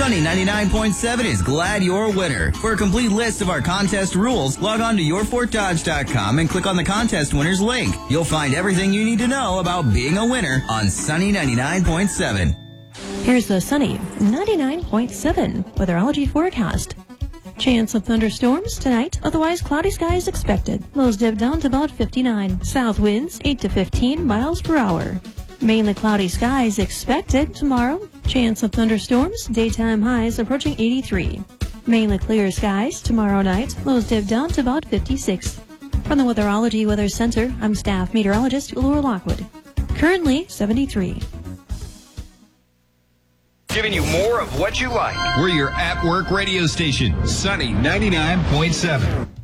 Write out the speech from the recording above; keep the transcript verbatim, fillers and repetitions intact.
Sunny ninety-nine point seven is glad you're a winner. For a complete list of our contest rules, log on to your fort dodge dot com and click on the contest winners link. You'll find everything you need to know about being a winner on Sunny ninety-nine point seven. Here's the Sunny ninety-nine point seven weatherology forecast. Chance of thunderstorms tonight, otherwise cloudy skies expected. Lows dip down to about fifty-nine. South winds eight to fifteen miles per hour. Mainly cloudy skies expected tomorrow. Chance of thunderstorms, daytime highs approaching eighty-three. Mainly clear skies tomorrow night. Lows dip down to about fifty-six. From the Weatherology Weather Center, I'm staff meteorologist Laura Lockwood. Currently seventy-three. Giving you more of what you like. We're your at-work radio station, Sunny ninety-nine point seven.